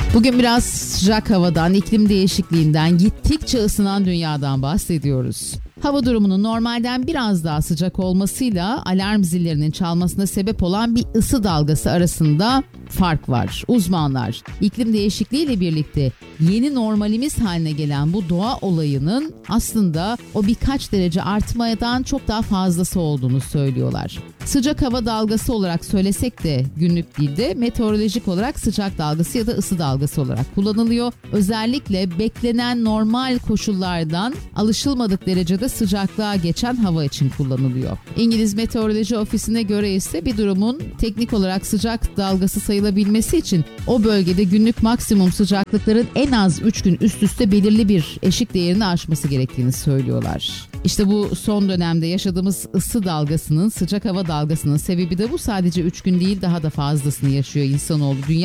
Bugün biraz sıcak havadan, iklim değişikliğinden, gittikçe ısınan dünyadan bahsediyoruz. Hava durumunun normalden biraz daha sıcak olmasıyla alarm zillerinin çalmasına sebep olan bir ısı dalgası arasında fark var. Uzmanlar, iklim değişikliğiyle birlikte yeni normalimiz haline gelen bu doğa olayının aslında o birkaç derece artmadan çok daha fazlası olduğunu söylüyorlar. Sıcak hava dalgası olarak söylesek de günlük dilde meteorolojik olarak sıcak dalgası ya da ısı dalgası olarak kullanılıyor. Özellikle beklenen normal koşullardan alışılmadık derecede sıcaklığa geçen hava için kullanılıyor. İngiliz Meteoroloji Ofisi'ne göre ise bir durumun teknik olarak sıcak dalgası sayılabilmesi için o bölgede günlük maksimum sıcaklıkların en az 3 gün üst üste belirli bir eşik değerini aşması gerektiğini söylüyorlar. İşte bu son dönemde yaşadığımız ısı dalgasının, sıcak hava dalgasının sebebi de bu. Sadece 3 gün değil, daha da fazlasını yaşıyor insanoğlu. Dünya